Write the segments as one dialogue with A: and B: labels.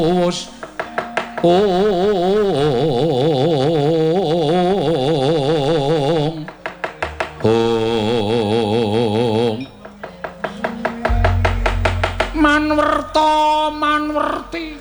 A: Wus Om Manwerti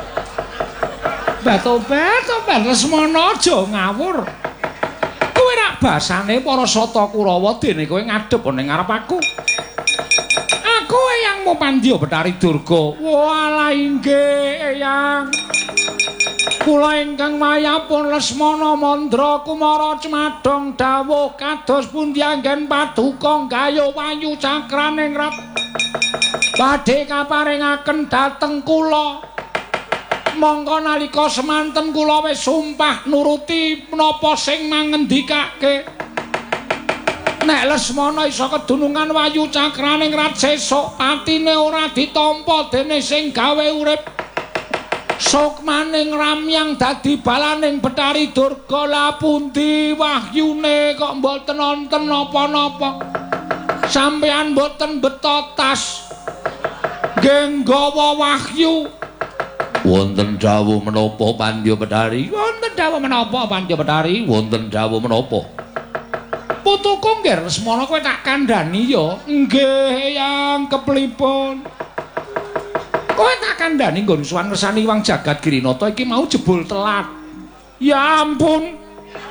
A: Batu-batu Lesmana aja ngawur. Kowe rak basane para Sata Kurawa dene kowe ngadhep ning ngarep aku. Aku eyangmu Pandya Betari Durga. Walah inggih eyang. Kula ingkang mayapun Lesmana Mandra Kumara Cemadong dawuh kados pundi anggen paduka gayuh wayu cakraning rat. Badhe kaparingaken dhateng kula. Monggo nalika semanten kula wis sumpah nuruti menapa sing mangendikake. Nek Lesmana isa kedunungan wayu cakraning rat sesuk patine ora ditampa dene sing gawe urip. Sukmaning ramyang dadi balaning Betari Durga la pundi wahyune kok mboten wonten napa-napa. Sampeyan mboten betotas. Nggih nggawa wahyu. Wonten dawuh menapa Pandya Betari? Wonten dawuh menapa Pandya Betari? Wonten dawuh menapa? Putuku nggih Lesmana kowe tak kandhani ya. Nggih yang kepripun? Kowe tak kandhani nggon suwan ngersani Wang Jagat Girinata iki mau jebul telat. Ya ampun.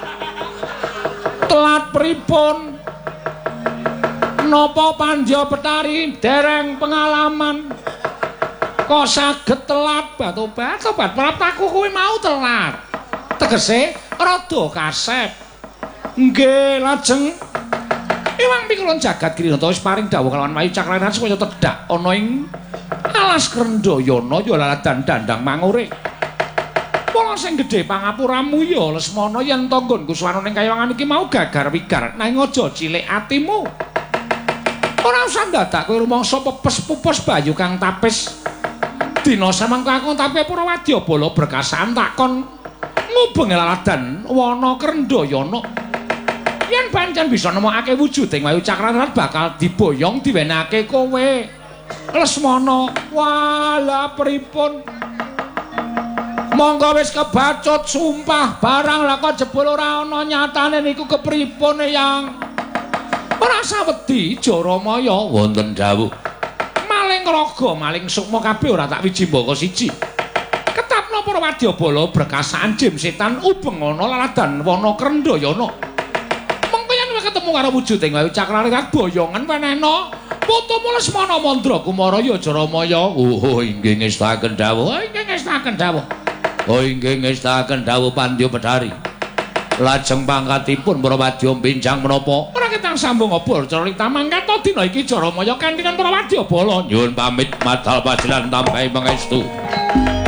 A: Telat pripun? Napa Pandya Betari dereng pengalaman? Kok saged telat batu-batu praptaku kuwi mau telat. Tegese rada kasep. Nggih, lajeng Iwang Pikulun Jagat Girinata wis paring dawuh kalawan wayu cakraning supaya tedhak ana ing alas Krendayana ya laladan dandang mangure. Mula sing gedhe pangapuramu ya Lesmana yen to nggonku suwana ning kayangan iki mau gagar wigar nanging aja cilik atimu. Ora usah dadak kowe rumangsa pepes-pupus bayu kang tapis. Dina samangka aku tapi para wadyabala berkasaan takon ngubeng laladan wana Krendayana. Yen pancen bisa nemokake wujuding wayu cakraning bakal diboyong diwenehake kowe. Lesmana, wala pripun? Monggo wis kebacut sumpah barang lah kok jebul ora ana nyatane niku kepripun yang ora sawedi Jaramaya wonten dawuh. Maling raga, maling sukma kabeh ora tak wiji mbaka siji. Ketapna para wadyabala berkasaan jim setan ubeng ana laladan wana Krendayana. Mengko yen ketemu karo wujuding wayu cakraning boyongan wenehna putumu Lesmana Mandra Kumara ya Jaramaya. Oh inggih ngestaken dawuh. Inggih ngestaken dawuh. Oh inggih ngestaken dawuh Pandya Betari. Lajeng pangkatipun para wadya pinjang menapa? Ora ketang sambung apa carita mangkat dina iki Jaramaya kanthi para wadyabala nyuwun pamit madhal panjenengan tambahi pangestu.